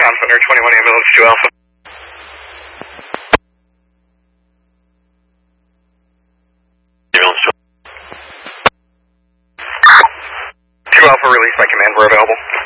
Con Center 21 Ambulance 2 Alpha. 2 Alpha released by command, we're available.